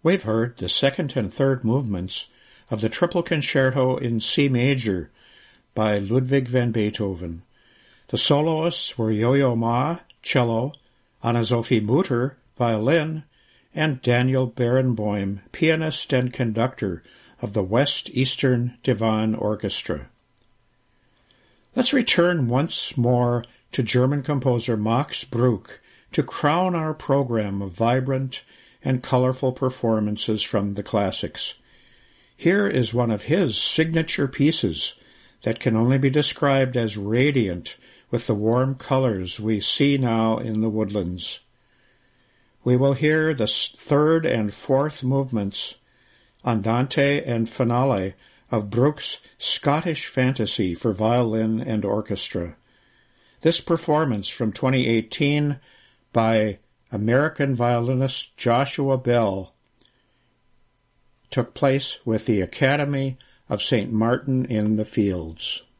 We've heard the second and third movements of the Triple Concerto in C major by Ludwig van Beethoven. The soloists were Yo-Yo Ma, cello, Anna-Sophie Mutter, violin, and Daniel Barenboim, pianist and conductor of the West Eastern Divan Orchestra. Let's return once more to German composer Max Bruch to crown our program of vibrant and colorful performances from the classics. Here is one of his signature pieces that can only be described as radiant with the warm colors we see now in the woodlands. We will hear the third and fourth movements, Andante and Finale, of Bruch's Scottish Fantasy for violin and orchestra. This performance from 2018 by American violinist Joshua Bell took place with the Academy of St. Martin in the Fields.